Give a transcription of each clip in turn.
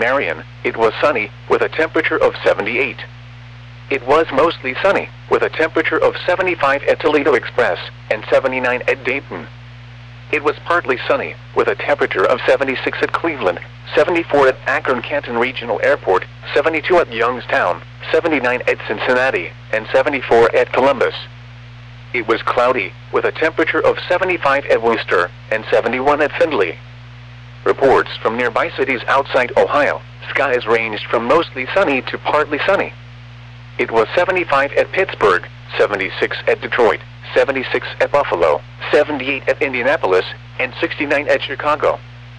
Marion, it was sunny, with a temperature of 78. It was mostly sunny, with a temperature of 75 at Toledo Express, and 79 at Dayton. It was partly sunny, with a temperature of 76 at Cleveland, 74 at Akron-Canton Regional Airport, 72 at Youngstown, 79 at Cincinnati, and 74 at Columbus. It was cloudy, with a temperature of 75 at Worcester, and 71 at Findlay. Reports from nearby cities outside Ohio, skies ranged from mostly sunny to partly sunny. It was 75 at Pittsburgh, 76 at Detroit, 76 at Buffalo, 78 at Indianapolis, and 69 at Chicago.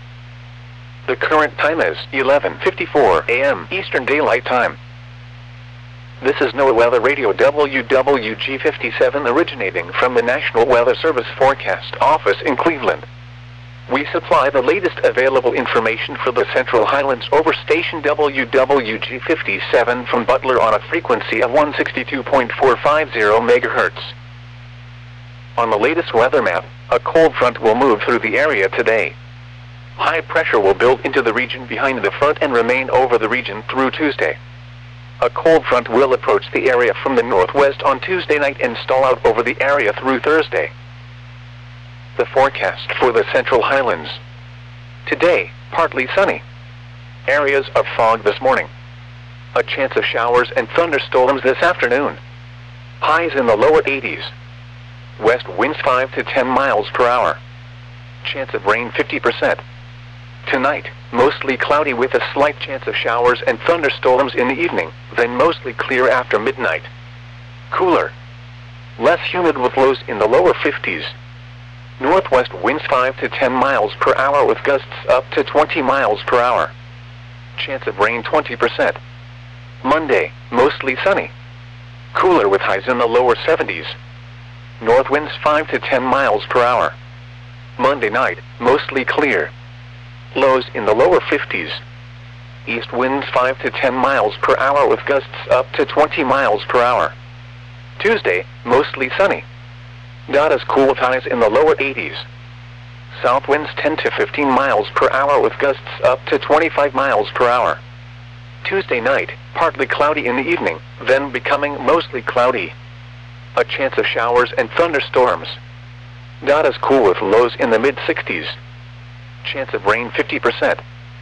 The current time is 11:54 a.m. Eastern Daylight Time. This is NOAA Weather Radio WWG57 originating from the National Weather Service Forecast Office in Cleveland. We supply the latest available information for the Central Highlands over station WWG57 from Butler on a frequency of 162.450 MHz. On the latest weather map, a cold front will move through the area today. High pressure will build into the region behind the front and remain over the region through Tuesday. A cold front will approach the area from the northwest on Tuesday night and stall out over the area through Thursday. The forecast for the Central Highlands. Today, partly sunny. Areas of fog this morning. A chance of showers and thunderstorms this afternoon. Highs in the lower 80s. West winds 5 to 10 miles per hour. Chance of rain 50%. Tonight, mostly cloudy with a slight chance of showers and thunderstorms in the evening, then mostly clear after midnight. Cooler. Less humid with lows in the lower 50s. Northwest winds 5 to 10 miles per hour with gusts up to 20 miles per hour. Chance of rain 20%. Monday, mostly sunny. Cooler with highs in the lower 70s. North winds 5 to 10 miles per hour. Monday night, mostly clear. Lows in the lower 50s. East winds 5 to 10 miles per hour with gusts up to 20 miles per hour. Tuesday, mostly sunny. Not as cool with highs in the lower 80s. South winds 10 to 15 miles per hour with gusts up to 25 miles per hour. Tuesday night, partly cloudy in the evening, then becoming mostly cloudy. A chance of showers and thunderstorms. Not as cool with lows in the mid-60s. Chance of rain 50%.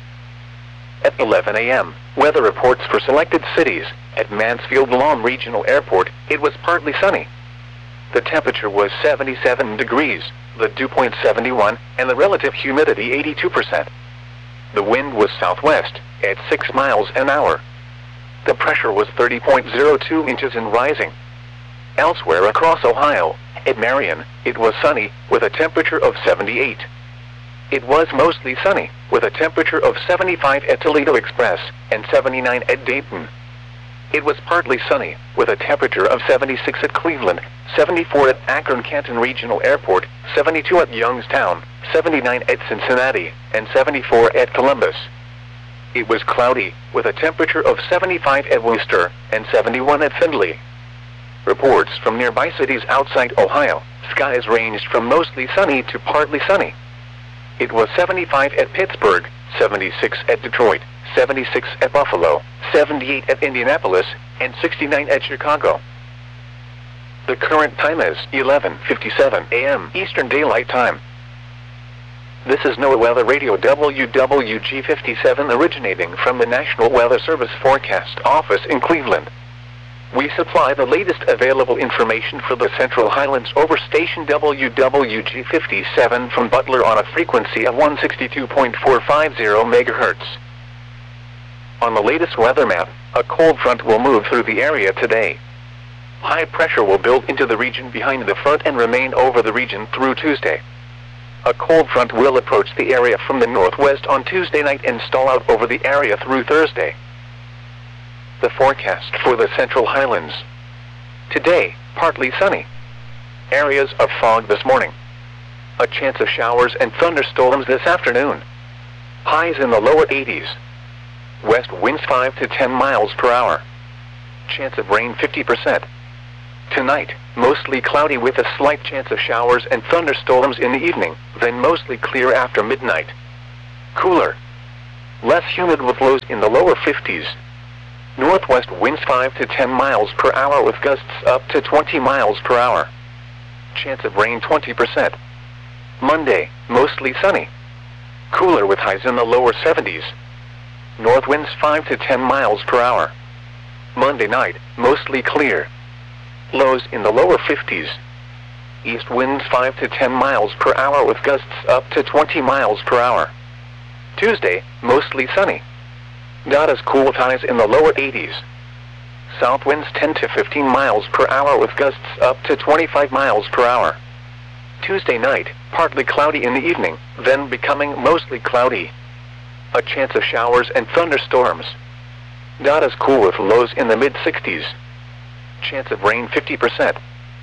At 11 a.m., weather reports for selected cities. At Mansfield Lawn Regional Airport, it was partly sunny. The temperature was 77 degrees, the dew point 71, and the relative humidity 82%. The wind was southwest, at 6 miles an hour. The pressure was 30.02 inches and rising. Elsewhere across Ohio, at Marion, it was sunny, with a temperature of 78. It was mostly sunny, with a temperature of 75 at Toledo Express, and 79 at Dayton. It was partly sunny, with a temperature of 76 at Cleveland, 74 at Akron-Canton Regional Airport, 72 at Youngstown, 79 at Cincinnati, and 74 at Columbus. It was cloudy, with a temperature of 75 at Worcester, and 71 at Findlay. Reports from nearby cities outside Ohio, skies ranged from mostly sunny to partly sunny. It was 75 at Pittsburgh, 76 at Detroit, 76 at Buffalo, 78 at Indianapolis, and 69 at Chicago. The current time is 11:57 a.m. Eastern Daylight Time. This is NOAA Weather Radio WWG57 originating from the National Weather Service Forecast Office in Cleveland. We supply the latest available information for the Central Highlands over station WWG57 from Butler on a frequency of 162.450 MHz. On the latest weather map, a cold front will move through the area today. High pressure will build into the region behind the front and remain over the region through Tuesday. A cold front will approach the area from the northwest on Tuesday night and stall out over the area through Thursday. The forecast for the Central Highlands. Today, partly sunny. Areas of fog this morning. A chance of showers and thunderstorms this afternoon. Highs in the lower 80s. West winds 5 to 10 miles per hour. Chance of rain 50%. Tonight, mostly cloudy with a slight chance of showers and thunderstorms in the evening, then mostly clear after midnight. Cooler. less humid with lows in the lower 50s. Northwest winds 5 to 10 miles per hour with gusts up to 20 miles per hour. Chance of rain 20%. Monday, mostly sunny. Cooler with highs in the lower 70s. North winds 5 to 10 miles per hour. Monday night, mostly clear. Lows in the lower 50s. East winds 5 to 10 miles per hour with gusts up to 20 miles per hour. Tuesday, mostly sunny. Not as cool with highs in the lower 80s. South winds 10 to 15 miles per hour with gusts up to 25 miles per hour. Tuesday night, partly cloudy in the evening, then becoming mostly cloudy. A chance of showers and thunderstorms. Not as cool with lows in the mid-60s. Chance of rain 50%.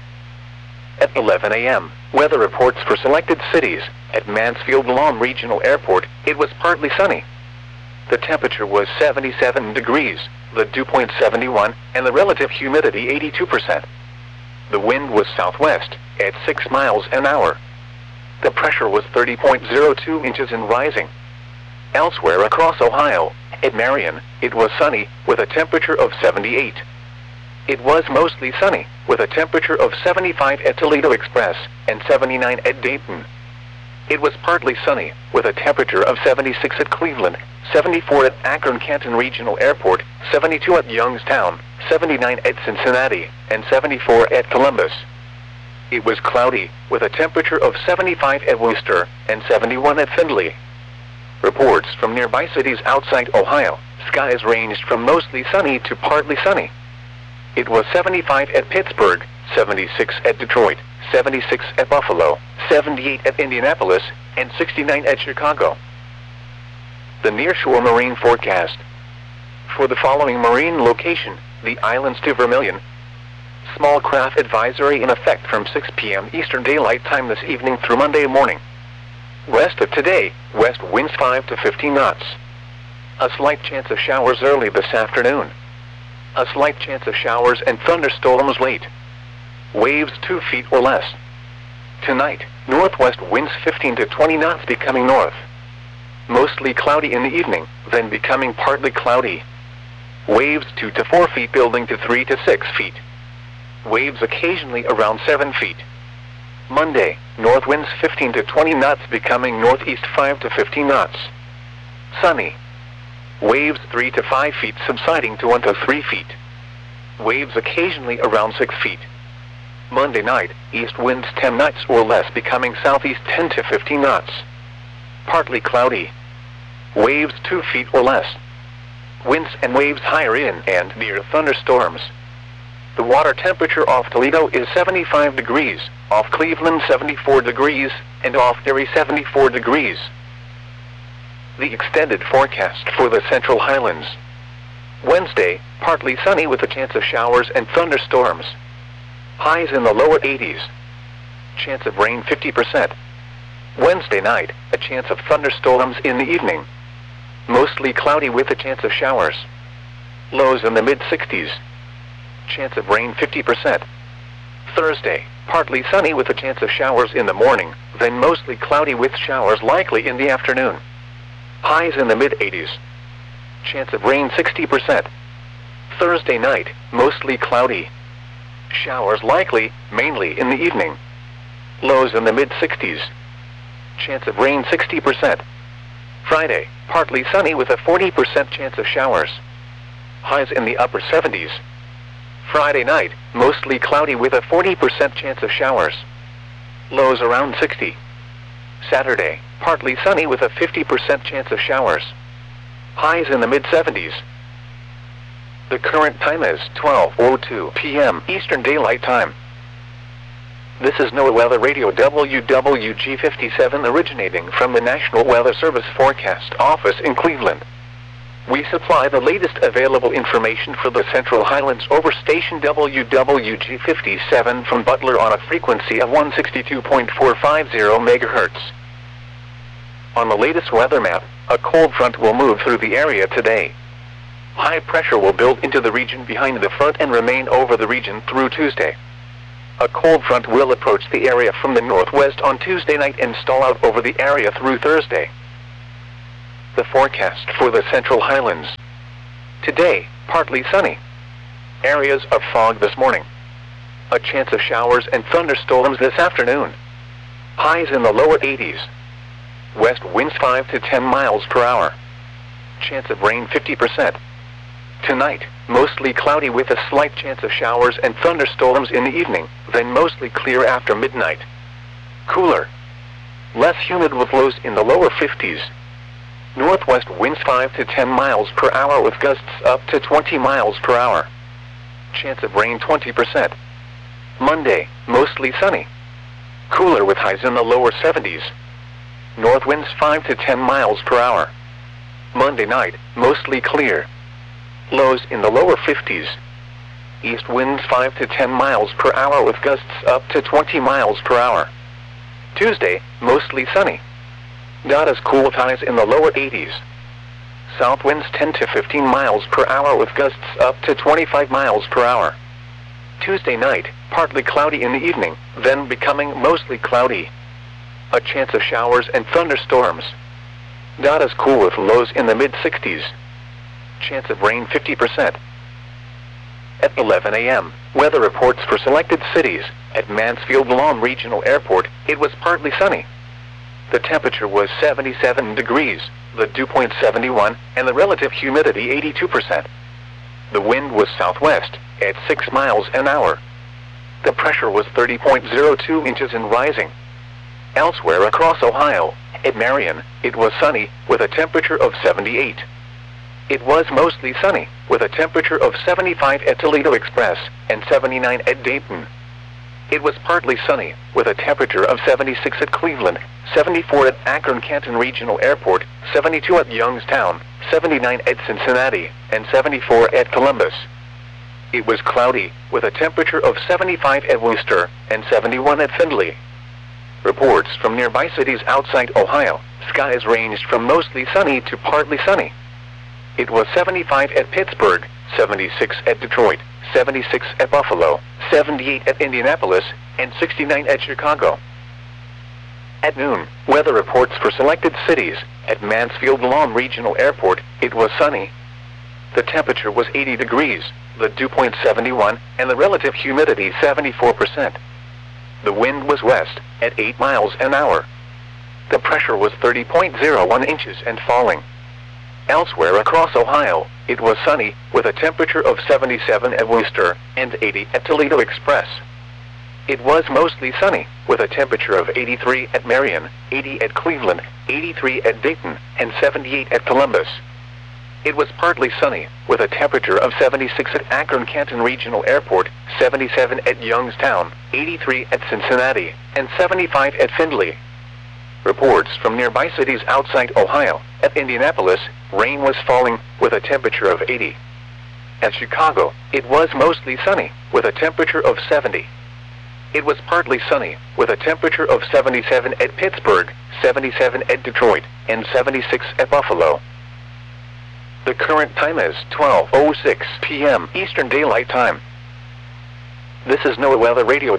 At 11 a.m., weather reports for selected cities. At Mansfield Lawn Regional Airport, it was partly sunny. The temperature was 77 degrees, the dew point 71, and the relative humidity 82%. The wind was southwest, at 6 miles an hour. The pressure was 30.02 inches and rising. Elsewhere across Ohio, at Marion, it was sunny, with a temperature of 78. It was mostly sunny, with a temperature of 75 at Toledo Express, and 79 at Dayton. It was partly sunny, with a temperature of 76 at Cleveland, 74 at Akron-Canton Regional Airport, 72 at Youngstown, 79 at Cincinnati, and 74 at Columbus. It was cloudy, with a temperature of 75 at Worcester, and 71 at Findlay. Reports from nearby cities outside Ohio, skies ranged from mostly sunny to partly sunny. It was 75 at Pittsburgh, 76 at Detroit, 76 at Buffalo, 78 at Indianapolis, and 69 at Chicago. The nearshore marine forecast. For the following marine location, the islands to Vermilion. Small craft advisory in effect from 6 p.m. Eastern Daylight Time this evening through Monday morning. Rest of today, west winds 5 to 15 knots. A slight chance of showers early this afternoon. A slight chance of showers and thunderstorms late. Waves 2 feet or less. Tonight, northwest winds 15 to 20 knots becoming north. Mostly cloudy in the evening, then becoming partly cloudy. Waves 2 to 4 feet building to 3 to 6 feet. Waves occasionally around 7 feet. Monday, north winds 15 to 20 knots becoming northeast 5 to 15 knots. Sunny. Waves 3 to 5 feet subsiding to 1 to 3 feet. Waves occasionally around 6 feet. Monday night, east winds 10 knots or less becoming southeast 10 to 15 knots. Partly cloudy. Waves 2 feet or less. Winds and waves higher in and near thunderstorms. The water temperature off Toledo is 75 degrees, off Cleveland 74 degrees, and off Erie 74 degrees. The extended forecast for the Central Highlands. Wednesday, partly sunny with a chance of showers and thunderstorms. Highs in the lower 80s. Chance of rain 50%. Wednesday night, a chance of thunderstorms in the evening. Mostly cloudy with a chance of showers. Lows in the mid-60s. Chance of rain 50%. Thursday, partly sunny with a chance of showers in the morning, then mostly cloudy with showers likely in the afternoon. Highs in the mid-80s. Chance of rain 60%. Thursday night, mostly cloudy. Showers likely, mainly in the evening. Lows in the mid-60s. Chance of rain 60%. Friday, partly sunny with a 40% chance of showers. Highs in the upper 70s. Friday night, mostly cloudy with a 40% chance of showers. Lows around 60. Saturday, partly sunny with a 50% chance of showers. Highs in the mid-70s. The current time is 12:02 p.m. Eastern Daylight Time. This is NOAA Weather Radio WWG57 originating from the National Weather Service Forecast Office in Cleveland. We supply the latest available information for the Central Highlands over station WWG57 from Butler on a frequency of 162.450 MHz. On the latest weather map, a cold front will move through the area today. High pressure will build into the region behind the front and remain over the region through Tuesday. A cold front will approach the area from the northwest on Tuesday night and stall out over the area through Thursday. The forecast for the Central Highlands. Today, partly sunny. Areas of fog this morning. A chance of showers and thunderstorms this afternoon. Highs in the lower 80s. West winds 5 to 10 miles per hour. Chance of rain 50%. Tonight, mostly cloudy with a slight chance of showers and thunderstorms in the evening, then mostly clear after midnight. Cooler. Less humid with lows in the lower 50s. Northwest winds 5 to 10 miles per hour with gusts up to 20 miles per hour. Chance of rain 20%. Monday, mostly sunny. Cooler with highs in the lower 70s. North winds 5 to 10 miles per hour. Monday night, mostly clear. Lows in the lower 50s. East winds 5 to 10 miles per hour with gusts up to 20 miles per hour. Tuesday, mostly sunny. Not as cool with highs in the lower 80s. South winds 10 to 15 miles per hour with gusts up to 25 miles per hour. Tuesday night, partly cloudy in the evening, then becoming mostly cloudy. A chance of showers and thunderstorms. Not as cool with lows in the mid-60s. Chance of rain 50%. At 11 a.m., weather reports for selected cities. At Mansfield Lawn Regional Airport, it was partly sunny. The temperature was 77 degrees, the dew point 71, and the relative humidity 82%. The wind was southwest, at 6 miles an hour. The pressure was 30.02 inches and rising. Elsewhere across Ohio, at Marion, it was sunny, with a temperature of 78. It was mostly sunny, with a temperature of 75 at Toledo Express, and 79 at Dayton. It was partly sunny, with a temperature of 76 at Cleveland, 74 at Akron-Canton Regional Airport, 72 at Youngstown, 79 at Cincinnati, and 74 at Columbus. It was cloudy, with a temperature of 75 at Worcester, and 71 at Findlay. Reports from nearby cities outside Ohio, skies ranged from mostly sunny to partly sunny. It was 75 at Pittsburgh, 76 at Detroit, 76 at Buffalo, 78 at Indianapolis, and 69 at Chicago. At noon, weather reports for selected cities. At Mansfield Lawn Regional Airport, it was sunny. The temperature was 80 degrees, the dew point 71, and the relative humidity 74%. The wind was west, at 8 miles an hour. The pressure was 30.01 inches and falling. Elsewhere across Ohio, it was sunny, with a temperature of 77 at Worcester, and 80 at Toledo Express. It was mostly sunny, with a temperature of 83 at Marion, 80 at Cleveland, 83 at Dayton, and 78 at Columbus. It was partly sunny, with a temperature of 76 at Akron-Canton Regional Airport, 77 at Youngstown, 83 at Cincinnati, and 75 at Findlay. Reports from nearby cities outside Ohio. At Indianapolis, rain was falling, with a temperature of 80. At Chicago, it was mostly sunny, with a temperature of 70. It was partly sunny, with a temperature of 77 at Pittsburgh, 77 at Detroit, and 76 at Buffalo. The current time is 12:06 p.m. Eastern Daylight Time. This is NOAA Weather Radio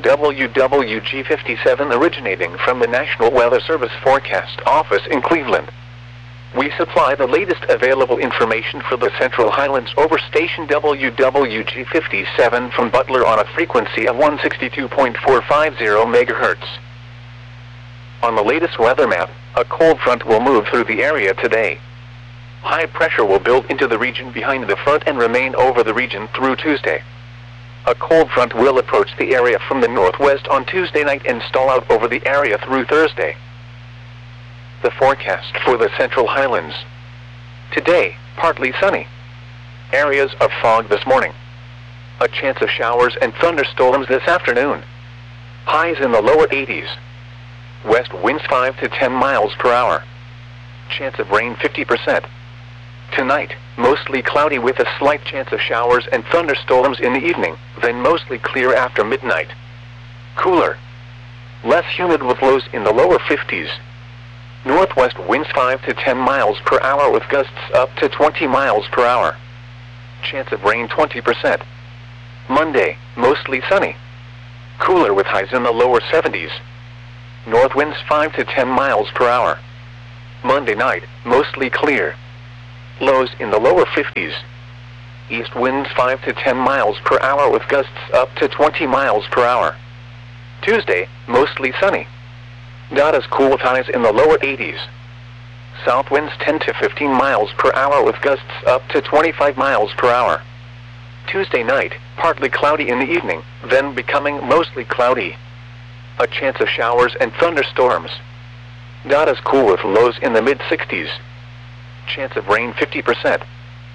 WWG57 originating from the National Weather Service Forecast Office in Cleveland. We supply the latest available information for the Central Highlands over station WWG57 from Butler on a frequency of 162.450 MHz. On the latest weather map, a cold front will move through the area today. High pressure will build into the region behind the front and remain over the region through Tuesday. A cold front will approach the area from the northwest on Tuesday night and stall out over the area through Thursday. The forecast for the Central Highlands. Today, partly sunny. Areas of fog this morning. A chance of showers and thunderstorms this afternoon. Highs in the lower 80s. West winds 5 to 10 miles per hour. Chance of rain 50%. Tonight, mostly cloudy with a slight chance of showers and thunderstorms in the evening, then mostly clear after midnight. Cooler. Less humid with lows in the lower 50s. Northwest winds 5 to 10 miles per hour with gusts up to 20 miles per hour. Chance of rain 20%. Monday, mostly sunny. Cooler with highs in the lower 70s. North winds 5 to 10 miles per hour. Monday night, mostly clear. Lows in the lower 50s. East winds 5 to 10 miles per hour with gusts up to 20 miles per hour. Tuesday, mostly sunny. Not as cool with highs in the lower 80s. South winds 10 to 15 miles per hour with gusts up to 25 miles per hour. Tuesday night, partly cloudy in the evening, then becoming mostly cloudy. A chance of showers and thunderstorms. Not as cool with lows in the mid-60s. Chance of rain 50%.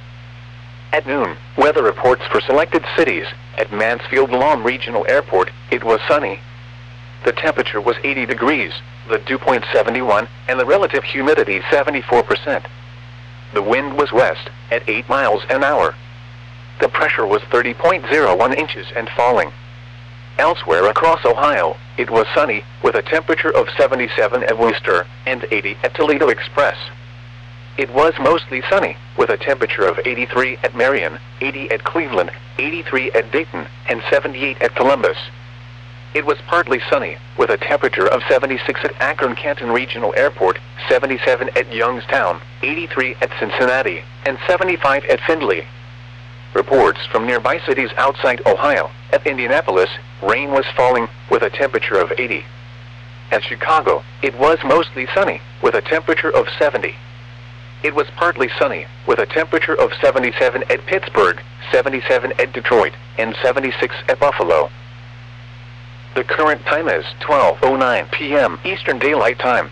At noon, weather reports for selected cities. At Mansfield Lawn Regional Airport, it was sunny. The temperature was 80 degrees, the dew point 71, and the relative humidity 74%. The wind was west, at 8 miles an hour. The pressure was 30.01 inches and falling. Elsewhere across Ohio, it was sunny, with a temperature of 77 at Wooster and 80 at Toledo Express. It was mostly sunny, with a temperature of 83 at Marion, 80 at Cleveland, 83 at Dayton, and 78 at Columbus. It was partly sunny, with a temperature of 76 at Akron-Canton Regional Airport, 77 at Youngstown, 83 at Cincinnati, and 75 at Findlay. Reports from nearby cities outside Ohio. At Indianapolis, rain was falling, with a temperature of 80. At Chicago, it was mostly sunny, with a temperature of 70. It was partly sunny, with a temperature of 77 at Pittsburgh, 77 at Detroit, and 76 at Buffalo. The current time is 12:09 p.m. Eastern Daylight Time.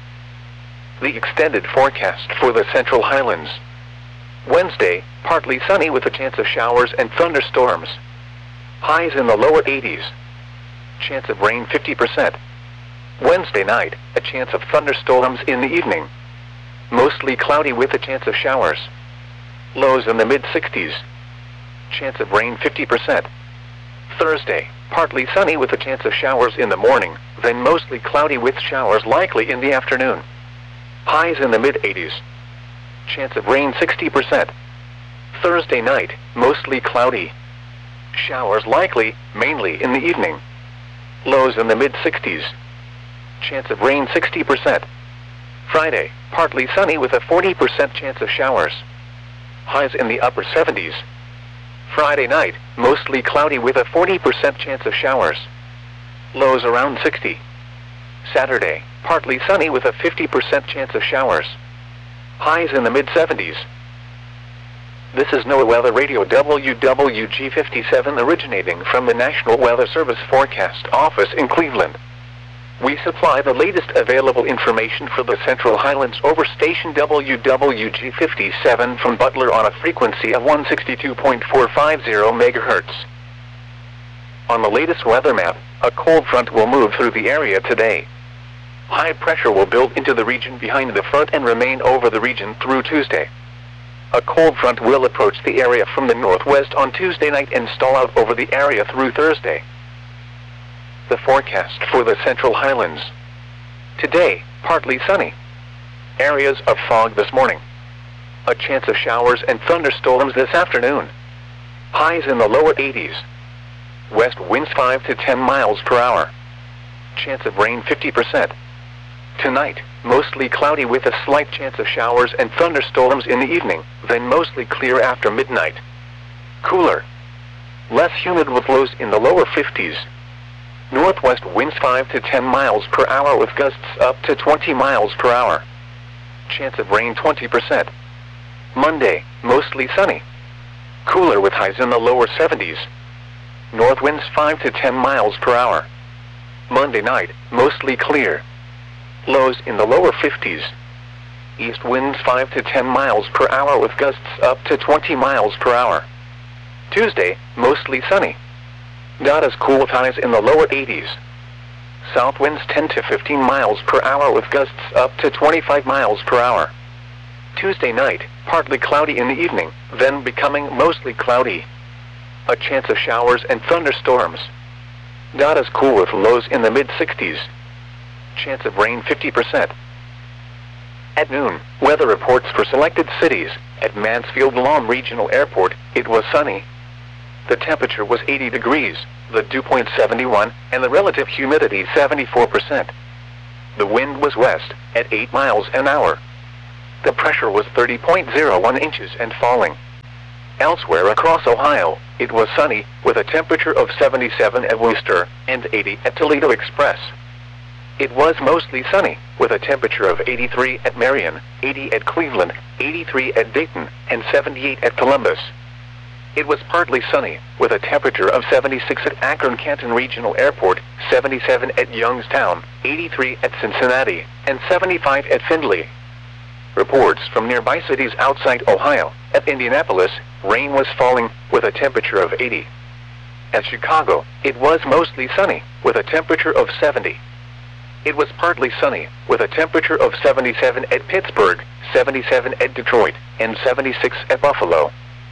The extended forecast for the Central Highlands. Wednesday, partly sunny with a chance of showers and thunderstorms. Highs in the lower 80s. Chance of rain 50%. Wednesday night, a chance of thunderstorms in the evening. Mostly cloudy with a chance of showers. Lows in the mid-60s. Chance of rain 50%. Thursday, partly sunny with a chance of showers in the morning, then mostly cloudy with showers likely in the afternoon. Highs in the mid-80s. Chance of rain 60%. Thursday night, mostly cloudy. Showers likely, mainly in the evening. Lows in the mid-60s. Chance of rain 60%. Friday, partly sunny with a 40% chance of showers. Highs in the upper 70s. Friday night, mostly cloudy with a 40% chance of showers. Lows around 60. Saturday, partly sunny with a 50% chance of showers. Highs in the mid-70s. This is NOAA Weather Radio WWG57 originating from the National Weather Service Forecast Office in Cleveland. We supply the latest available information for the Central Highlands over station WWG57 from Butler on a frequency of 162.450 MHz. On the latest weather map, a cold front will move through the area today. High pressure will build into the region behind the front and remain over the region through Tuesday. A cold front will approach the area from the northwest on Tuesday night and stall out over the area through Thursday. The forecast for the Central Highlands. Today, partly sunny. Areas of fog this morning. A chance of showers and thunderstorms this afternoon. Highs in the lower 80s. West winds 5 to 10 miles per hour. Chance of rain 50%. Tonight, mostly cloudy with a slight chance of showers and thunderstorms in the evening, then mostly clear after midnight. Cooler. Less humid with lows in the lower 50s. Northwest winds 5 to 10 miles per hour with gusts up to 20 miles per hour. Chance of rain 20%. Monday, mostly sunny. Cooler with highs in the lower 70s. North winds 5 to 10 miles per hour. Monday night, mostly clear. Lows in the lower 50s. East winds 5 to 10 miles per hour with gusts up to 20 miles per hour. Tuesday, mostly sunny. Not as cool with highs in the lower 80s. South winds 10 to 15 miles per hour with gusts up to 25 miles per hour. Tuesday night, partly cloudy in the evening, then becoming mostly cloudy. A chance of showers and thunderstorms. Not as cool with lows in the mid-60s. Chance of rain 50%. At noon, weather reports for selected cities. At Mansfield Lawn Regional Airport, it was sunny. The temperature was 80 degrees, the dew point 71, and the relative humidity 74%. The wind was west, at 8 miles an hour. The pressure was 30.01 inches and falling. Elsewhere across Ohio, it was sunny, with a temperature of 77 at Wooster and 80 at Toledo Express. It was mostly sunny, with a temperature of 83 at Marion, 80 at Cleveland, 83 at Dayton, and 78 at Columbus. It was partly sunny, with a temperature of 76 at Akron-Canton Regional Airport, 77 at Youngstown, 83 at Cincinnati, and 75 at Findlay. Reports from nearby cities outside Ohio. At Indianapolis, rain was falling, with a temperature of 80. At Chicago, it was mostly sunny, with a temperature of 70. It was partly sunny, with a temperature of 77 at Pittsburgh, 77 at Detroit, and 76 at Buffalo.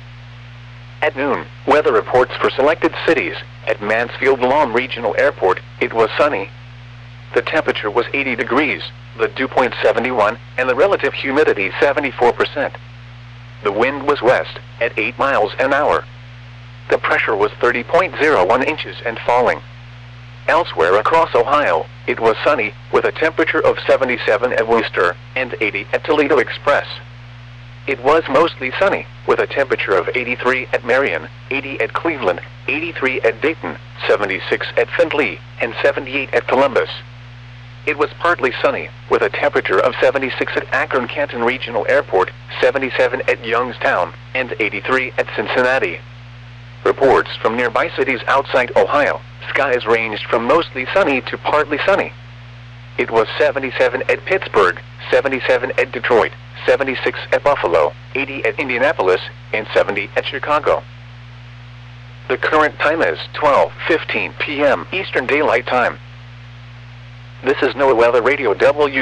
At noon, weather reports for selected cities. At Mansfield-Lom Regional Airport, it was sunny. The temperature was 80 degrees, the dew point 71, and the relative humidity 74%. The wind was west, at 8 miles an hour. The pressure was 30.01 inches and falling. Elsewhere across Ohio, it was sunny, with a temperature of 77 at Wooster and 80 at Toledo Express. It was mostly sunny, with a temperature of 83 at Marion, 80 at Cleveland, 83 at Dayton, 76 at Findlay, and 78 at Columbus. It was partly sunny, with a temperature of 76 at Akron-Canton Regional Airport, 77 at Youngstown, and 83 at Cincinnati. Reports from nearby cities outside Ohio. Skies ranged from mostly sunny to partly sunny. It was 77 at Pittsburgh, 77 at Detroit, 76 at Buffalo, 80 at Indianapolis, and 70 at Chicago. The current time is 12:15 p.m. Eastern Daylight Time. This is NOAA Weather Radio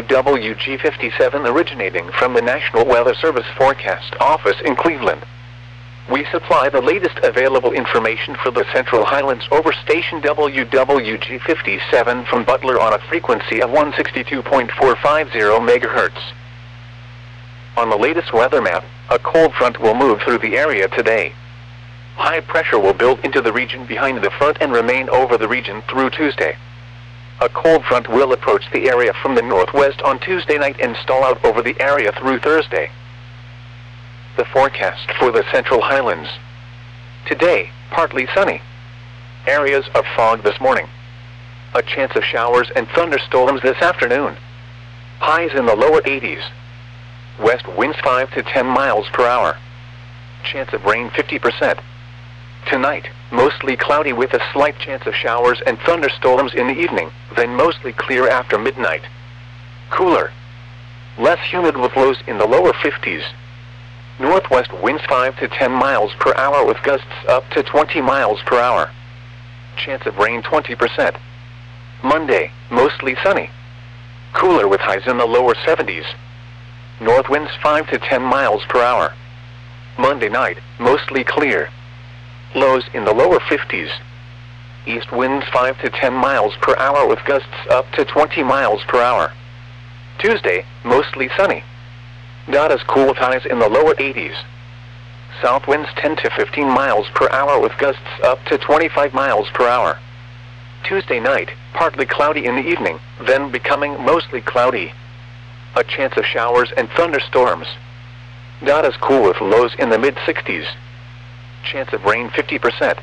WWG57 originating from the National Weather Service Forecast Office in Cleveland. We supply the latest available information for the Central Highlands over station WWG57 from Butler on a frequency of 162.450 MHz. On the latest weather map, a cold front will move through the area today. High pressure will build into the region behind the front and remain over the region through Tuesday. A cold front will approach the area from the northwest on Tuesday night and stall out over the area through Thursday. The forecast for the Central Highlands. Today, partly sunny. Areas of fog this morning. A chance of showers and thunderstorms this afternoon. Highs in the lower 80s. West winds 5 to 10 miles per hour. Chance of rain 50%. Tonight, mostly cloudy with a slight chance of showers and thunderstorms in the evening, then mostly clear after midnight. Cooler. Less humid with lows in the lower 50s. Northwest winds 5 to 10 miles per hour with gusts up to 20 miles per hour. Chance of rain 20%. Monday, mostly sunny. Cooler with highs in the lower 70s. North winds 5 to 10 miles per hour. Monday night, mostly clear. Lows in the lower 50s. East winds 5 to 10 miles per hour with gusts up to 20 miles per hour. Tuesday, mostly sunny. Not as cool with highs in the lower 80s. South winds 10 to 15 miles per hour with gusts up to 25 miles per hour. Tuesday night, partly cloudy in the evening, then becoming mostly cloudy. A chance of showers and thunderstorms. Not as cool with lows in the mid-60s. Chance of rain 50%.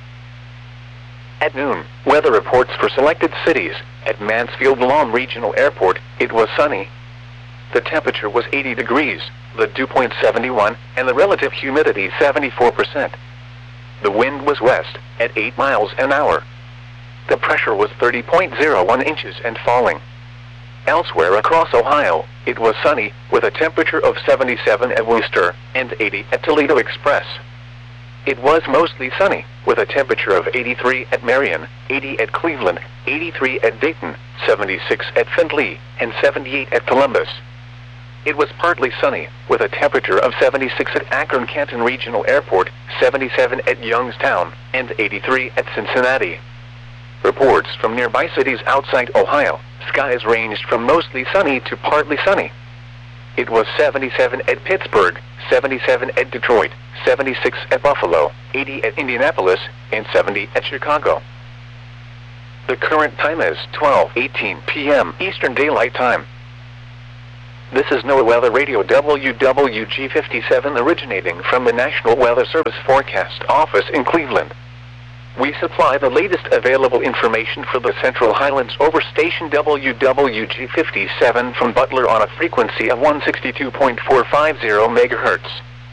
At noon, weather reports for selected cities. At Mansfield-Lom Regional Airport, it was sunny. The temperature was 80 degrees, the dew point 71, and the relative humidity 74%. The wind was west, at 8 miles an hour. The pressure was 30.01 inches and falling. Elsewhere across Ohio, it was sunny, with a temperature of 77 at Wooster and 80 at Toledo Express. It was mostly sunny, with a temperature of 83 at Marion, 80 at Cleveland, 83 at Dayton, 76 at Findlay, and 78 at Columbus. It was partly sunny, with a temperature of 76 at Akron-Canton Regional Airport, 77 at Youngstown, and 83 at Cincinnati. Reports from nearby cities outside Ohio. Skies ranged from mostly sunny to partly sunny. It was 77 at Pittsburgh, 77 at Detroit, 76 at Buffalo, 80 at Indianapolis, and 70 at Chicago. The current time is 12:18 p.m. Eastern Daylight Time. This is NOAA Weather Radio WWG57 originating from the National Weather Service Forecast Office in Cleveland. We supply the latest available information for the Central Highlands over station WWG57 from Butler on a frequency of 162.450 MHz.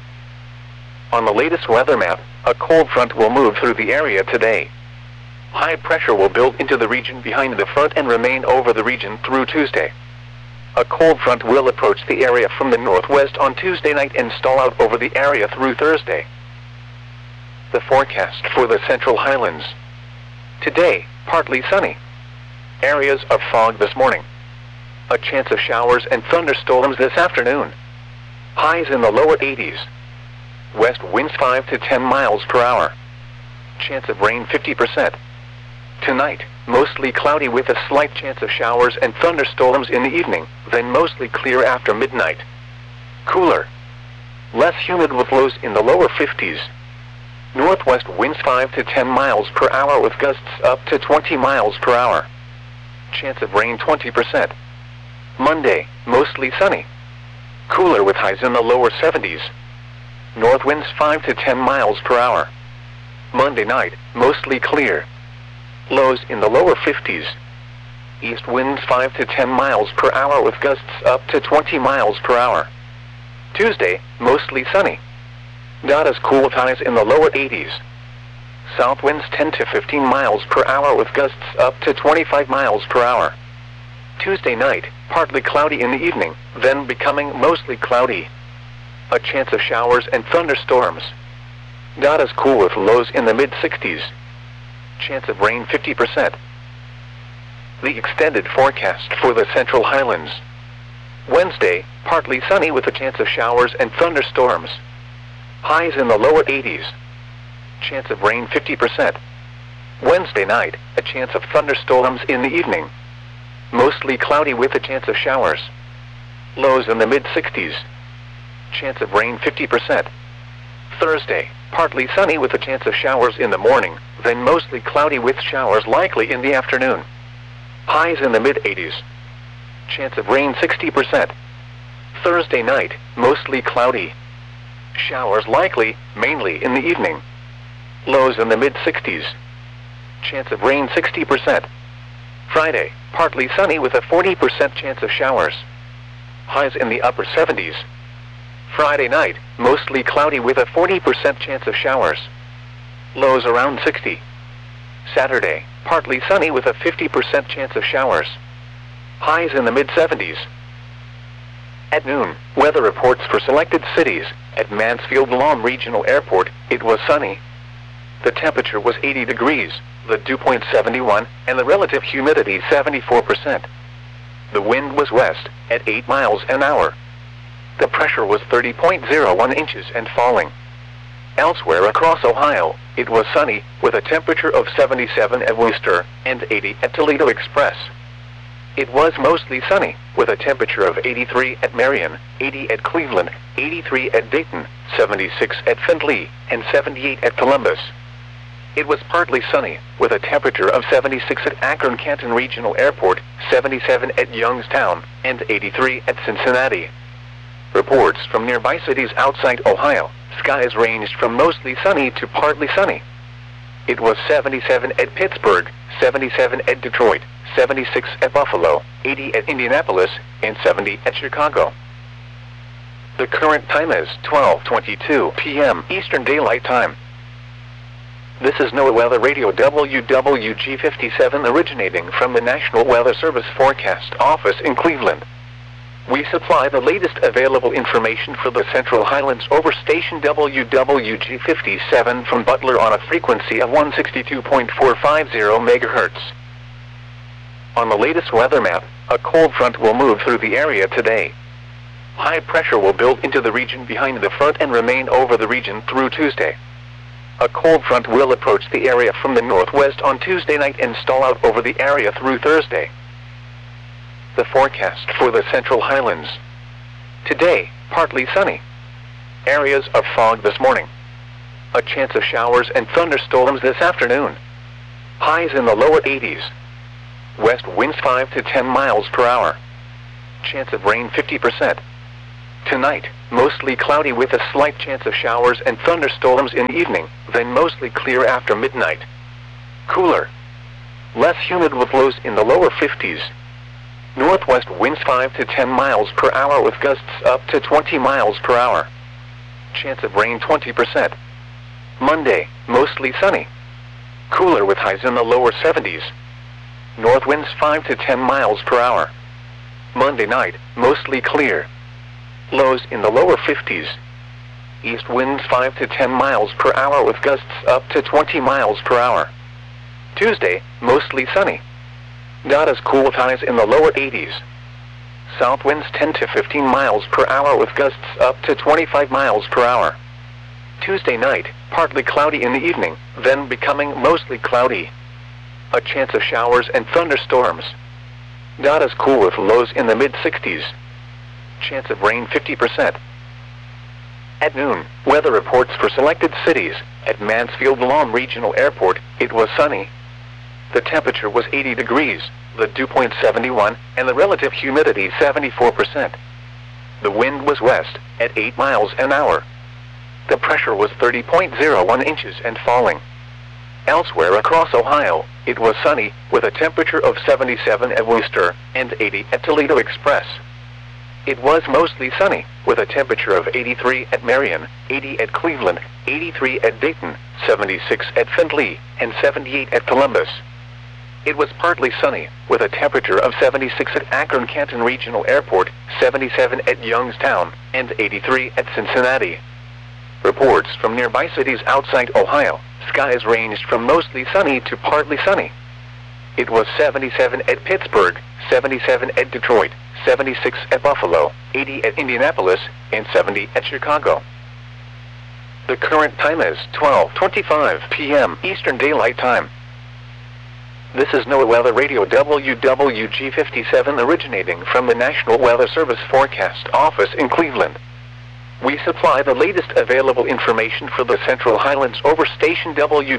On the latest weather map, a cold front will move through the area today. High pressure will build into the region behind the front and remain over the region through Tuesday. A cold front will approach the area from the northwest on Tuesday night and stall out over the area through Thursday. The forecast for the Central Highlands. Today, partly sunny. Areas of fog this morning. A chance of showers and thunderstorms this afternoon. Highs in the lower 80s. West winds 5 to 10 miles per hour. Chance of rain 50%. Tonight, mostly cloudy with a slight chance of showers and thunderstorms in the evening, then mostly clear after midnight. Cooler. Less humid with lows in the lower 50s. Northwest winds 5 to 10 miles per hour with gusts up to 20 miles per hour. Chance of rain 20%. Monday, mostly sunny. Cooler with highs in the lower 70s. North winds 5 to 10 miles per hour. Monday night, mostly clear. Lows in the lower 50s. East winds 5 to 10 miles per hour with gusts up to 20 miles per hour. Tuesday, mostly sunny. Not as cool with highs in the lower 80s. South winds 10 to 15 miles per hour with gusts up to 25 miles per hour. Tuesday night, partly cloudy in the evening, then becoming mostly cloudy. A chance of showers and thunderstorms. Not as cool with lows in the mid-60s. Chance of rain 50%. The extended forecast for the Central Highlands. Wednesday, partly sunny with a chance of showers and thunderstorms. Highs in the lower 80s. Chance of rain 50%. Wednesday night, a chance of thunderstorms in the evening. Mostly cloudy with a chance of showers. Lows in the mid-60s. Chance of rain 50%. Thursday, partly sunny with a chance of showers in the morning, then mostly cloudy with showers likely in the afternoon. Highs in the mid-80s. Chance of rain 60%. Thursday night, mostly cloudy. Showers likely, mainly in the evening. Lows in the mid-60s. Chance of rain 60%. Friday, partly sunny with a 40% chance of showers. Highs in the upper 70s. Friday night, mostly cloudy with a 40% chance of showers. Lows around 60. Saturday, partly sunny with a 50% chance of showers. Highs in the mid-70s. At noon, weather reports for selected cities. At Mansfield Lawn Regional Airport, it was sunny. The temperature was 80 degrees, the dew point 71, and the relative humidity 74%. The wind was west, at 8 miles an hour. The pressure was 30.01 inches and falling. Elsewhere across Ohio, it was sunny, with a temperature of 77 at Wooster and 80 at Toledo Express. It was mostly sunny, with a temperature of 83 at Marion, 80 at Cleveland, 83 at Dayton, 76 at Findlay, and 78 at Columbus. It was partly sunny, with a temperature of 76 at Akron-Canton Regional Airport, 77 at Youngstown, and 83 at Cincinnati. Reports from nearby cities outside Ohio, skies ranged from mostly sunny to partly sunny. It was 77 at Pittsburgh, 77 at Detroit, 76 at Buffalo, 80 at Indianapolis, and 70 at Chicago. The current time is 12:22 p.m. Eastern Daylight Time. This is NOAA Weather Radio WWG57 originating from the National Weather Service Forecast Office in Cleveland. We supply the latest available information for the Central Highlands over station WWG57 from Butler on a frequency of 162.450 MHz. On the latest weather map, a cold front will move through the area today. High pressure will build into the region behind the front and remain over the region through Tuesday. A cold front will approach the area from the northwest on Tuesday night and stall out over the area through Thursday. The forecast for the Central Highlands. Today, partly sunny. Areas of fog this morning. A chance of showers and thunderstorms this afternoon. Highs in the lower 80s. west winds 5 to 10 miles per hour. Chance of rain 50%. Tonight, mostly cloudy with a slight chance of showers and thunderstorms in the evening, then mostly clear after midnight. Cooler. Less humid with lows in the lower 50s. Northwest winds 5 to 10 miles per hour with gusts up to 20 miles per hour. Chance of rain 20%. Monday, mostly sunny. Cooler with highs in the lower 70s. North winds 5 to 10 miles per hour. Monday night, mostly clear. Lows in the lower 50s. East winds 5 to 10 miles per hour with gusts up to 20 miles per hour. Tuesday, mostly sunny. Not as cool with highs in the lower 80s. South winds 10 to 15 miles per hour with gusts up to 25 miles per hour. Tuesday night, partly cloudy in the evening, then becoming mostly cloudy. A chance of showers and thunderstorms. Not as cool with lows in the mid-60s. Chance of rain 50%. At noon, weather reports for selected cities. At Mansfield Lawn Regional Airport, it was sunny. The temperature was 80 degrees, the dew point 71, and the relative humidity 74%. The wind was west, at 8 miles an hour. The pressure was 30.01 inches and falling. Elsewhere across Ohio, it was sunny, with a temperature of 77 at Wooster and 80 at Toledo Express. It was mostly sunny, with a temperature of 83 at Marion, 80 at Cleveland, 83 at Dayton, 76 at Findlay, and 78 at Columbus. It was partly sunny, with a temperature of 76 at Akron-Canton Regional Airport, 77 at Youngstown, and 83 at Cincinnati. Reports from nearby cities outside Ohio, skies ranged from mostly sunny to partly sunny. It was 77 at Pittsburgh, 77 at Detroit, 76 at Buffalo, 80 at Indianapolis, and 70 at Chicago. The current time is 12:25 p.m. Eastern Daylight Time. This is NOAA Weather Radio WWG57 originating from the National Weather Service Forecast Office in Cleveland. We supply the latest available information for the Central Highlands over station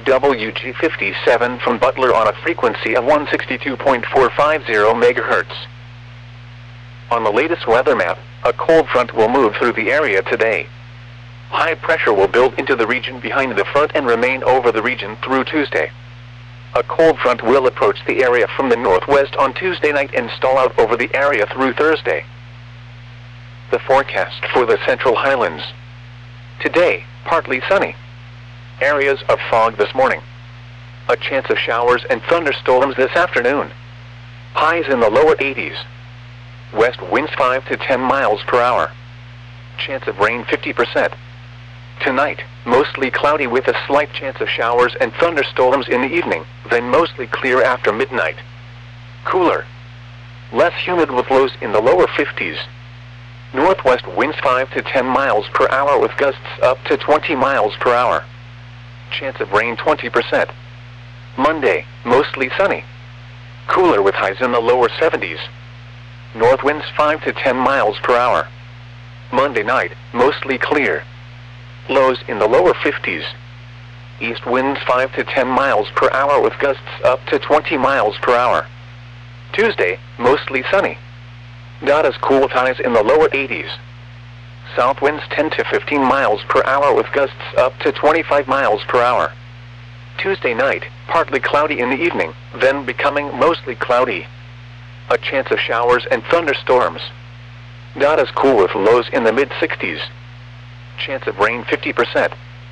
WWG57 from Butler on a frequency of 162.450 MHz. On the latest weather map, a cold front will move through the area today. High pressure will build into the region behind the front and remain over the region through Tuesday. A cold front will approach the area from the northwest on Tuesday night and stall out over the area through Thursday. The forecast for the Central Highlands. Today, partly sunny. Areas of fog this morning. A chance of showers and thunderstorms this afternoon. Highs in the lower 80s. West winds 5 to 10 miles per hour. Chance of rain 50%. Tonight, mostly cloudy with a slight chance of showers and thunderstorms in the evening, then mostly clear after midnight. Cooler. Less humid with lows in the lower 50s. Northwest winds 5 to 10 miles per hour with gusts up to 20 miles per hour. Chance of rain 20%. Monday, mostly sunny. Cooler with highs in the lower 70s. North winds 5 to 10 miles per hour. Monday night, mostly clear. Lows in the lower 50s. East winds 5 to 10 miles per hour with gusts up to 20 miles per hour. Tuesday, mostly sunny. Not as cool with highs in the lower 80s. South winds 10 to 15 miles per hour with gusts up to 25 miles per hour. Tuesday night, partly cloudy in the evening, then becoming mostly cloudy. A chance of showers and thunderstorms. Not as cool with lows in the mid-60s. Chance of rain 50%.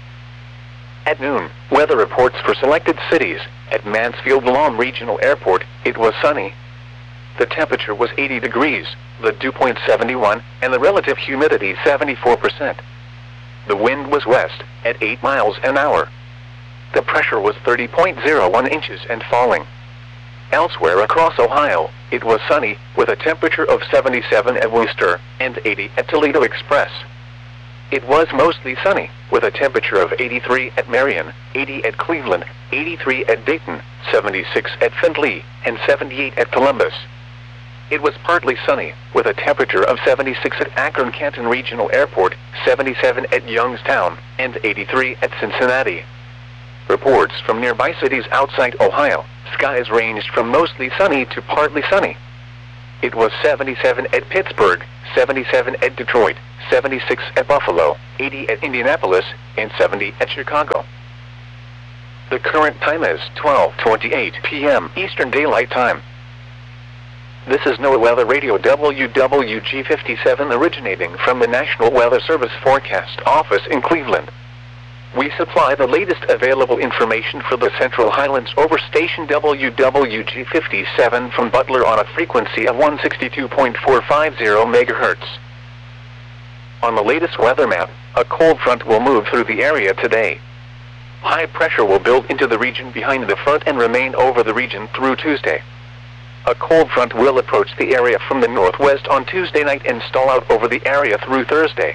At noon, weather reports for selected cities. At Mansfield Lawn Regional Airport, it was sunny. The temperature was 80 degrees, the dew point 71, and the relative humidity 74%. The wind was west, at 8 miles an hour. The pressure was 30.01 inches and falling. Elsewhere across Ohio, it was sunny, with a temperature of 77 at Wooster and 80 at Toledo Express. It was mostly sunny, with a temperature of 83 at Marion, 80 at Cleveland, 83 at Dayton, 76 at Findlay, and 78 at Columbus. It was partly sunny, with a temperature of 76 at Akron-Canton Regional Airport, 77 at Youngstown, and 83 at Cincinnati. Reports from nearby cities outside Ohio, skies ranged from mostly sunny to partly sunny. It was 77 at Pittsburgh, 77 at Detroit, 76 at Buffalo, 80 at Indianapolis, and 70 at Chicago. The current time is 12:28 p.m. Eastern Daylight Time. This is NOAA Weather Radio WWG57 originating from the National Weather Service Forecast Office in Cleveland. We supply the latest available information for the Central Highlands over station WWG57 from Butler on a frequency of 162.450 MHz. On the latest weather map, a cold front will move through the area today. High pressure will build into the region behind the front and remain over the region through Tuesday. A cold front will approach the area from the northwest on Tuesday night and stall out over the area through Thursday.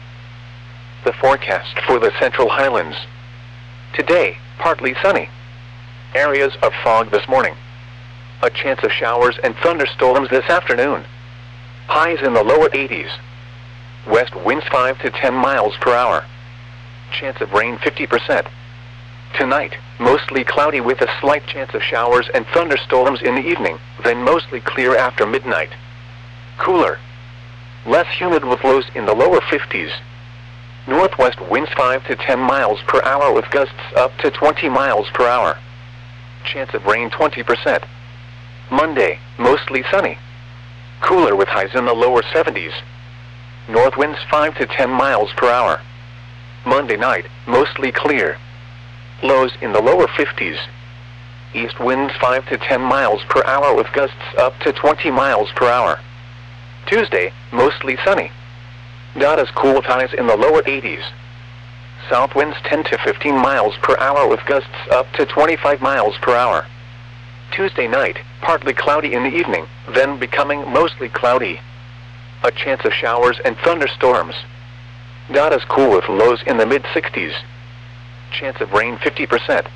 The forecast for the Central Highlands. Today, partly sunny. Areas of fog this morning. A chance of showers and thunderstorms this afternoon. Highs in the lower 80s. West winds 5 to 10 miles per hour. Chance of rain 50%. Tonight, mostly cloudy with a slight chance of showers and thunderstorms in the evening, then mostly clear after midnight. Cooler. Less humid with lows in the lower 50s. Northwest winds 5 to 10 miles per hour with gusts up to 20 miles per hour. Chance of rain 20%. Monday, mostly sunny. Cooler with highs in the lower 70s. North winds 5 to 10 miles per hour. Monday night, mostly clear. Lows in the lower 50s. East winds 5 to 10 miles per hour with gusts up to 20 miles per hour. Tuesday, mostly sunny. Not as cool with highs in the lower 80s. South winds 10 to 15 miles per hour with gusts up to 25 miles per hour. Tuesday night, partly cloudy in the evening, then becoming mostly cloudy. A chance of showers and thunderstorms. Not as cool with lows in the mid-60s. Chance of rain 50%.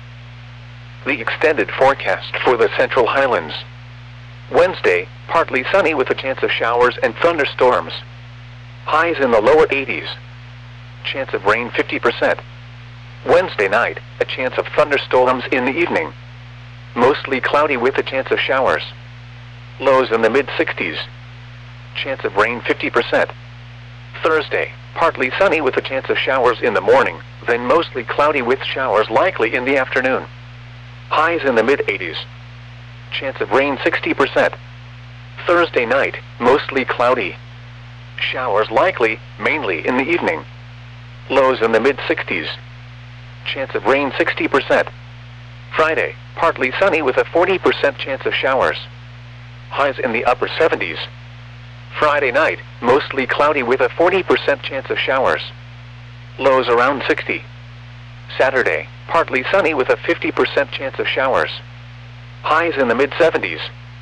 The extended forecast for the Central Highlands. Wednesday, partly sunny with a chance of showers and thunderstorms. Highs in the lower 80s. Chance of rain 50%. Wednesday night, a chance of thunderstorms in the evening. Mostly cloudy with a chance of showers. Lows in the mid-60s. Chance of rain 50%. Thursday, partly sunny with a chance of showers in the morning, then mostly cloudy with showers likely in the afternoon. Highs in the mid-80s. Chance of rain 60%. Thursday night, mostly cloudy. Showers likely, mainly in the evening. Lows in the mid-60s. Chance of rain 60%. Friday, partly sunny with a 40% chance of showers. Highs in the upper 70s. Friday night, mostly cloudy with a 40% chance of showers. Lows around 60. Saturday, partly sunny with a 50% chance of showers. Highs in the mid-70s.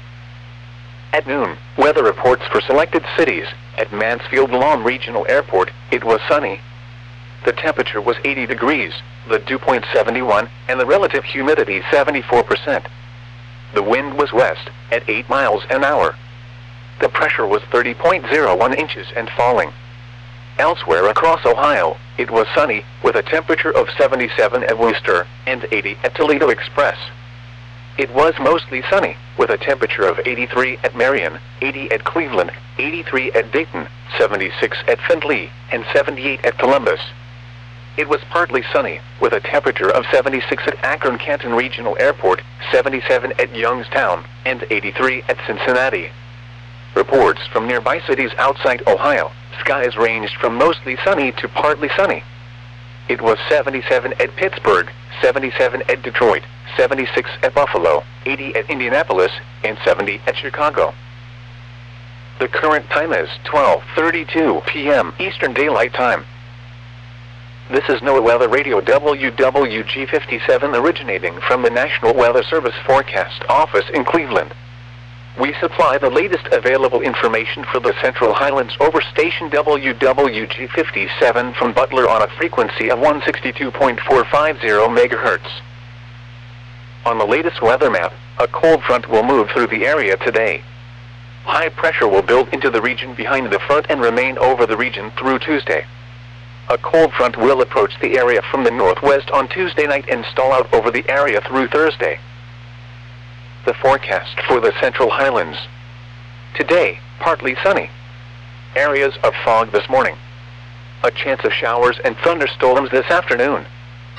At noon, weather reports for selected cities. At Mansfield Lawn Regional Airport, it was sunny. The temperature was 80 degrees, the dew point 71, and the relative humidity 74%. The wind was west, at 8 miles an hour. The pressure was 30.01 inches and falling. Elsewhere across Ohio, it was sunny, with a temperature of 77 at Wooster, and 80 at Toledo Express. It was mostly sunny, with a temperature of 83 at Marion, 80 at Cleveland, 83 at Dayton, 76 at Findlay, and 78 at Columbus. It was partly sunny, with a temperature of 76 at Akron-Canton Regional Airport, 77 at Youngstown, and 83 at Cincinnati. Reports from nearby cities outside Ohio, skies ranged from mostly sunny to partly sunny. It was 77 at Pittsburgh, 77 at Detroit, 76 at Buffalo, 80 at Indianapolis, and 70 at Chicago. The current time is 12:32 p.m. Eastern Daylight Time. This is NOAA Weather Radio WWG57 originating from the National Weather Service Forecast Office in Cleveland. We supply the latest available information for the Central Highlands over station WWG57 from Butler on a frequency of 162.450 MHz. On the latest weather map, a cold front will move through the area today. High pressure will build into the region behind the front and remain over the region through Tuesday. A cold front will approach the area from the northwest on Tuesday night and stall out over the area through Thursday. The forecast for the Central Highlands. Today, partly sunny. Areas of fog this morning. A chance of showers and thunderstorms this afternoon.